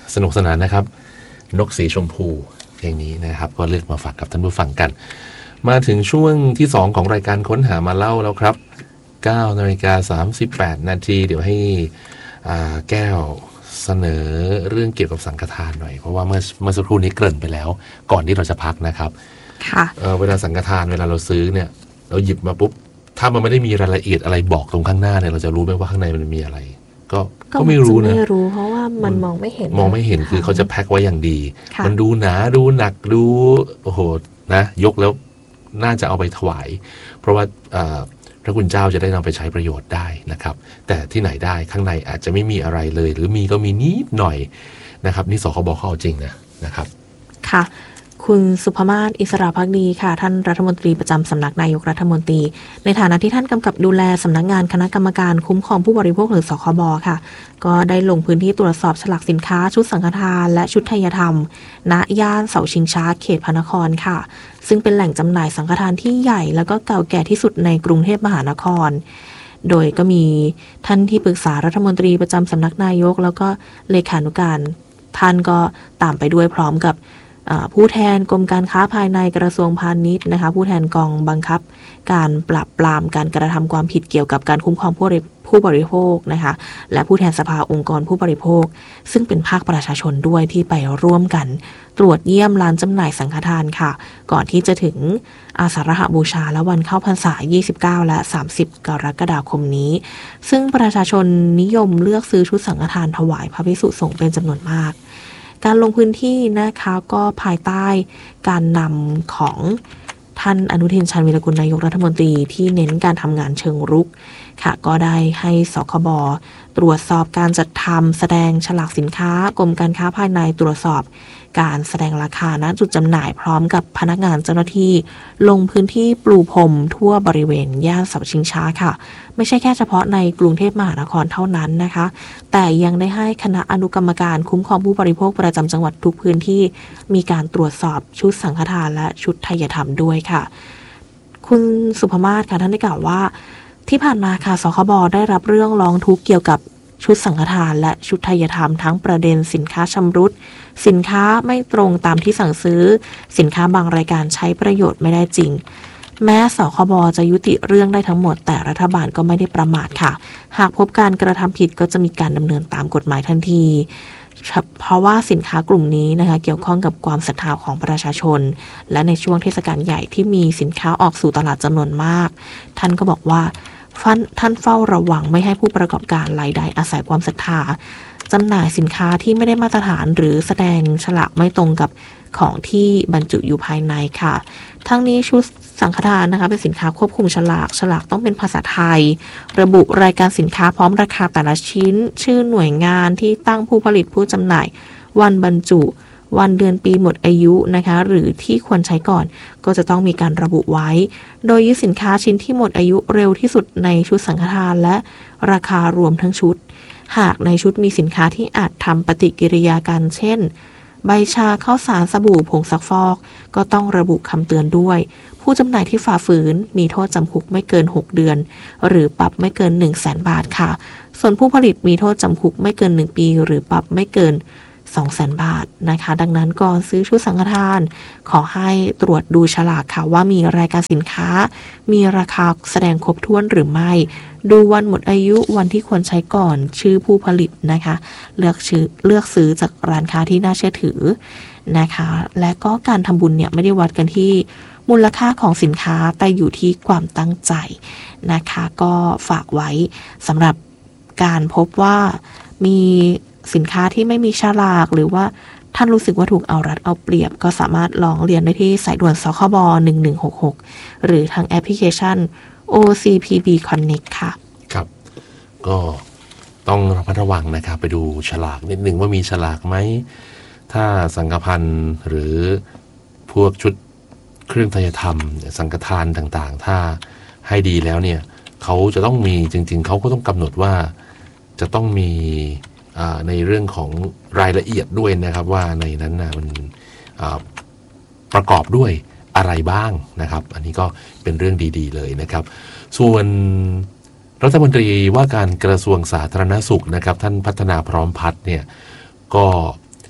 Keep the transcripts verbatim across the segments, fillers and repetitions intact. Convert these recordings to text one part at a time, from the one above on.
สนุกสนานนะครับนกสีชมพูเพลงนี้นะครับก็เลือกมาฝากกับท่านผู้ฟังกันมาถึงช่วงที่สองของรายการค้นหามาเล่าแล้วครับเก้านาฬิกาสามสิบแปดนาทีเดี๋ยวให้แก้วเสนอเรื่องเกี่ยวกับสังฆทานหน่อยเพราะว่าเมื่อเมื่อสักครู่นี้เกริ่นไปแล้วก่อนที่เราจะพักนะครับค่ะเ, เวลาสังฆทานเวลาเราซื้อเนี่ยเราหยิบมาปุ๊บถ้ามันไม่ได้มีรายละเอียดอะไรบอกตรงข้างหน้าเนี่ยเราจะรู้ไหมว่าข้างในมันมีอะไรก็ก็ไม่รู้นะไม่รู้เพราะว่ามันมองไม่เห็นมองไม่เห็นคือเขาจะแพ็คไว้อย่างดีมันดูหนาดูหนักดูโอ้โหนะยกแล้วน่าจะเอาไปถวายเพราะว่าพระคุณเจ้าจะได้นำไปใช้ประโยชน์ได้นะครับแต่ที่ไหนได้ข้างในอาจจะไม่มีอะไรเลยหรือมีก็มีนิดหน่อยนะครับนี่สคบเขาเอาจริงนะนะครับค่ะคุณสุภมาศอิสระภักดีค่ะท่านรัฐมนตรีประจำสำนักนายกรัฐมนตรีในฐานะที่ท่านกำกับดูแลสำนักงานคณะกรรมการคุ้มครองผู้บริโภคหรือสคบค่ะก็ได้ลงพื้นที่ตรวจสอบฉลากสินค้าชุดสังฆทานและชุดไทยธรรมณย่านเสาชิงช้าเขตพระนครค่ะซึ่งเป็นแหล่งจำหน่ายสังฆทานที่ใหญ่แล้วก็เก่าแก่ที่สุดในกรุงเทพมหานครโดยก็มีท่านที่ปรึกษารัฐมนตรีประจำสำนักนายกแล้วก็เลขานุการท่านก็ตามไปด้วยพร้อมกับผู้แทนกรมการค้าภายในกระทรวงพาณิชย์นะคะผู้แทนกองบังคับการปราบปรามการกระทำความผิดเกี่ยวกับการคุ้มครองผู้ผู้บริโภคนะคะและผู้แทนสภาองค์กรผู้บริโภคซึ่งเป็นภาคประชาชนด้วยที่ไปร่วมกันตรวจเยี่ยมร้านจำหน่ายสังฆทานค่ะก่อนที่จะถึงอาสาฬหบูชาและวันเข้าพรรษายี่สิบเก้าและสามสิบกรกฎาคมนี้ซึ่งประชาชนนิยมเลือกซื้อชุดสังฆทานถวายพระภิกษุสงฆ์เป็นจำนวนมากการลงพื้นที่นะคะก็ภายใต้การนำของท่านอนุทินชาญวีรกุลนายกรัฐมนตรีที่เน้นการทำงานเชิงรุกค่ะก็ได้ให้สคบตรวจสอบการจัดทำแสดงฉลากสินค้ากรมการค้าภายในตรวจสอบการแสดงราคาณจุดจำหน่ายพร้อมกับพนักงานเจ้าหน้าที่ลงพื้นที่ปลูพรมทั่วบริเวณย่านเสาชิงช้าค่ะไม่ใช่แค่เฉพาะในกรุงเทพมหานครเท่านั้นนะคะแต่ยังได้ให้คณะอนุกรรมการคุ้มครองผู้บริโภคประจำจังหวัดทุกพื้นที่มีการตรวจสอบชุดสังฆทานและชุดไทยธรรมด้วยค่ะคุณสุภมาศค่ะท่านได้กล่าวว่าที่ผ่านมาค่ะสคบได้รับเรื่องร้องทุกข์เกี่ยวกับชุดสังฆทานและชุดไทยธรรมทั้งประเด็นสินค้าชำรุดสินค้าไม่ตรงตามที่สั่งซื้อสินค้าบางรายการใช้ประโยชน์ไม่ได้จริงแม้สคบจะยุติเรื่องได้ทั้งหมดแต่รัฐบาลก็ไม่ได้ประมาทค่ะหากพบการกระทำผิดก็จะมีการดำเนินตามกฎหมายทันทีเพราะว่าสินค้ากลุ่มนี้นะคะเกี่ยวข้องกับความศรัทธาของประชาชนและในช่วงเทศกาลใหญ่ที่มีสินค้าออกสู่ตลาดจำนวนมากท่านก็บอกว่าท่านเฝ้าระวังไม่ให้ผู้ประกอบการรายใดอาศัยความศรัทธาจำหน่ายสินค้าที่ไม่ได้มาตรฐานหรือแสดงฉลากไม่ตรงกับของที่บรรจุอยู่ภายในค่ะทั้งนี้ชุดสังฆทานนะคะเป็นสินค้าควบคุมฉลากฉลากต้องเป็นภาษาไทยระบุรายการสินค้าพร้อมราคาแต่ละชิ้นชื่อหน่วยงานที่ตั้งผู้ผลิตผู้จำหน่ายวันบรรจุวันเดือนปีหมดอายุนะคะหรือที่ควรใช้ก่อนก็จะต้องมีการระบุไว้โดยยึดสินค้าชิ้นที่หมดอายุเร็วที่สุดในชุดสังฆทานและราคารวมทั้งชุดหากในชุดมีสินค้าที่อาจทำปฏิกิริยากันเช่นใบชาข้าวสารสบู่ผงซักฟอกก็ต้องระบุคำเตือนด้วยผู้จำหน่ายที่ฝ่าฝืนมีโทษจำคุกไม่เกินหกเดือนหรือปรับไม่เกิน หนึ่งแสน บาทค่ะส่วนผู้ผลิตมีโทษจำคุกไม่เกินหนึ่งปีหรือปรับไม่เกินสองแสน บาทนะคะดังนั้นก่อนซื้อชุดสังฆทานขอให้ตรวจดูฉลากค่ะว่ามีรายการสินค้ามีราคาแสดงครบถ้วนหรือไม่ดูวันหมดอายุวันที่ควรใช้ก่อนชื่อผู้ผลิตนะคะเลือกชื่อเลือกซื้อจากร้านค้าที่น่าเชื่อถือนะคะและก็การทำบุญเนี่ยไม่ได้วัดกันที่มูลค่าของสินค้าแต่อยู่ที่ความตั้งใจนะคะก็ฝากไว้สำหรับการพบว่ามีสินค้าที่ไม่มีฉลากหรือว่าท่านรู้สึกว่าถูกเอารัดเอาเปรียบก็สามารถร้องเรียนได้ที่สายด่วนสคบหนึ่งหนึ่งหกหกหรือทางแอปพลิเคชัน โอ ซี พี บี Connect ค่ะครับก็ต้องระมัดระวังนะครับไปดูฉลากนิดนึงว่ามีฉลากไหมถ้าสังฆพันธ์หรือพวกชุดเครื่องไทยธรรมสังฆทานต่างๆถ้าให้ดีแล้วเนี่ยเขาจะต้องมีจริงๆเขาก็ต้องกำหนดว่าจะต้องมีในเรื่องของรายละเอียดด้วยนะครับว่าในนั้นนะมันประกอบด้วยอะไรบ้างนะครับอันนี้ก็เป็นเรื่องดีๆเลยนะครับส่วนรัฐมนตรีว่าการกระทรวงสาธารณสุขนะครับท่านพัฒนาพร้อมพัฒน์เนี่ยก็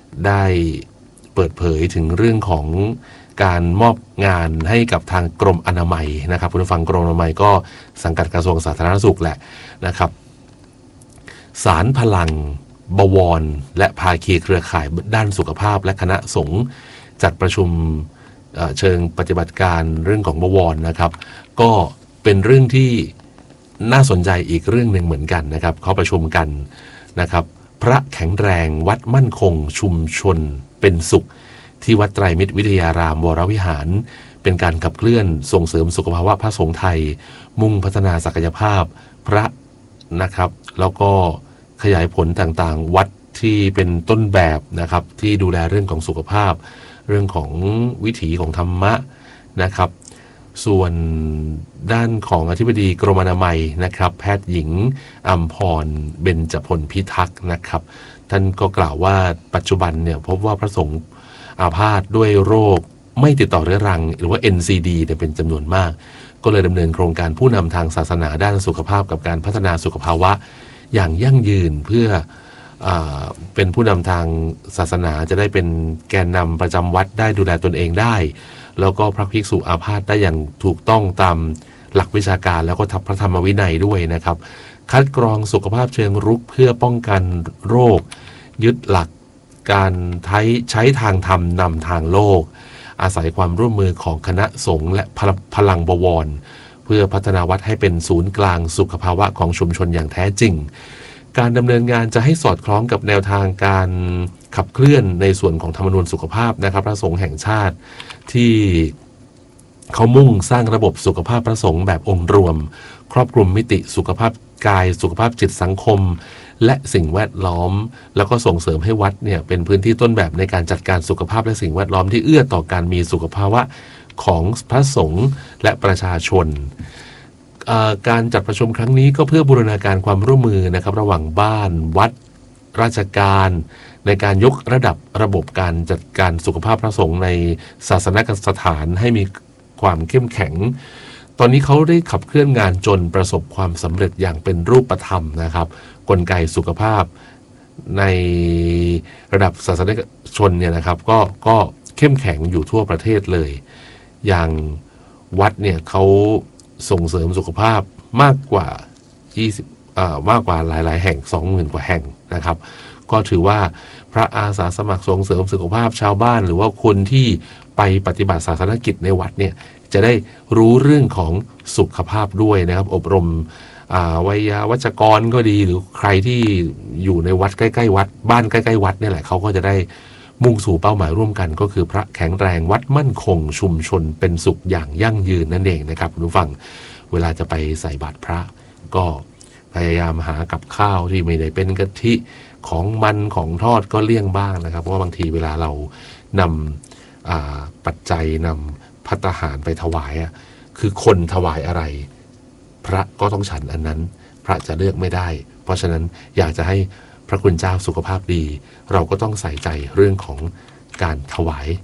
ได้เปิดเผยถึงเรื่องของการมอบงานให้กับทางกรมอนามัยนะครับคุณผู้ฟังกรมอนามัยก็สังกัดกระทรวงสาธารณสุขแหละนะครับสารพลังบวรและภาคีเครือข่ายด้านสุขภาพและคณะสงฆ์จัดประชุมเชิงปฏิบัติการเรื่องของบวรนะครับก็เป็นเรื่องที่น่าสนใจอีกเรื่องหนึ่งเหมือนกันนะครับเขาประชุมกันนะครับพระแข็งแรงวัดมั่นคงชุมชนเป็นสุขที่วัดไตรมิตรวิทยารามวรวิหารเป็นการขับเคลื่อนส่งเสริมสุขภาวะพระสงฆ์ไทยมุ่งพัฒนาศักยภาพพระนะครับแล้วก็ขยายผลต่างๆวัดที่เป็นต้นแบบนะครับที่ดูแลเรื่องของสุขภาพเรื่องของวิถีของธรรมะนะครับส่วนด้านของอธิบดีกรมอนามัยนะครับแพทย์หญิงอัมพรเบญจพลพิทักษ์นะครับท่านก็กล่าวว่าปัจจุบันเนี่ยพบว่าพระสงฆ์อาพาธด้วยโรคไม่ติดต่อเรื้อรังหรือว่า เอ็น ซี ดี เนี่ยเป็นจำนวนมากก็เลยดำเนินโครงการผู้นำทางศาสนาด้านสุขภาพกับการพัฒนาสุขภาวะอย่างยั่งยืนเพื่ออ่าเป็นผู้นำทางศาสนาจะได้เป็นแกนนำประจำวัดได้ดูแลตนเองได้แล้วก็พระภิกษุอาพาธได้อย่างถูกต้องตามหลักวิชาการแล้วก็ทับพระธรรมวินัยด้วยนะครับคัดกรองสุขภาพเชิงรุกเพื่อป้องกันโรคยึดหลักการใช้ใช้ทางธรรมนำทางโลกอาศัยความร่วมมือของคณะสงฆ์และพลังบวรเพื่อพัฒนาวัดให้เป็นศูนย์กลางสุขภาวะของชุมชนอย่างแท้จริงการดำเนินงานจะให้สอดคล้องกับแนวทางการขับเคลื่อนในส่วนของธรรมนูญสุขภาพนะครับพระสงฆ์แห่งชาติที่เขามุ่งสร้างระบบสุขภาพพระสงฆ์แบบองค์รวมครอบคลุมมิติสุขภาพกายสุขภาพจิตสังคมและสิ่งแวดล้อมแล้วก็ส่งเสริมให้วัดเนี่ยเป็นพื้นที่ต้นแบบในการจัดการสุขภาพและสิ่งแวดล้อมที่เอื้อต่อการมีสุขภาวะของพระสงฆ์และประชาชนการจัดประชุมครั้งนี้ก็เพื่อบูรณาการความร่วมมือนะครับระหว่างบ้านวัดราชการในการยกระดับระบบการจัดการสุขภาพพระสงฆ์ในศาสนสถานให้มีความเข้มแข็งตอนนี้เขาได้ขับเคลื่อนงานจนประสบความสำเร็จอย่างเป็นรูปธรรมนะครับกลไกสุขภาพในระดับศาสนชนเนี่ยนะครับก็ก็เข้มแข็งอยู่ทั่วประเทศเลยอย่างวัดเนี่ยเขาส่งเสริมสุขภาพมากกว่ายี่สิบเอ่อมากกว่าหลายๆแห่ง สองหมื่น กว่าแห่งนะครับก็ถือว่าพระอาสาสมัครส่งเสริมสุขภาพชาวบ้านหรือว่าคนที่ไปปฏิบัติศาสนกิจในวัดเนี่ยจะได้รู้เรื่องของสุขภาพด้วยนะครับอบรมวัยวัจกรก็ดีหรือใครที่อยู่ในวัดใกล้ๆวัดบ้านใกล้ๆวัดเนี่ยแหละเขาก็จะได้มุ่งสู่เป้าหมายร่วมกันก็คือพระแข็งแรงวัดมั่นคงชุมชนเป็นสุขอย่างยั่งยืนนั่นเองนะครับคุณผู้ฟังเวลาจะไปใส่บาตรพระก็พยายามหากับข้าวที่ไม่ได้เป็นกะทิของมันของทอดก็เลี่ยงบ้างนะครับเพราะว่าบางทีเวลาเรานำปัจจัยนำภัตตาหารไปถวายอ่ะคือคนถวายอะไรพระก็ต้องฉันอันนั้นพระจะเลือกไม่ได้เพราะฉะนั้นอยากจะให้พระคุณเจ้าสุขภาพดีเราก็ต้องใส่ใจเรื่องของการถวาย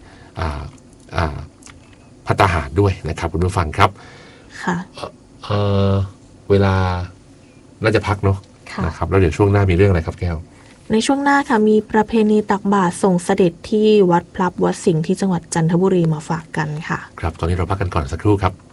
ภัตตาหารด้วยนะครับคุณผู้ฟังครับค่ะเ, เวลาน่าจะพักเนาะนะครับแล้วเดี๋ยวช่วงหน้ามีเรื่องอะไรครับแก้วในช่วงหน้าค่ะมีประเพณีตักบาตรส่งเสด็จที่วัดพลับวัดสิงห์ที่จังหวัดจันทบุรีมาฝากกันค่ะครับตอนนี้เราพักกันก่อนสักครู่ครับ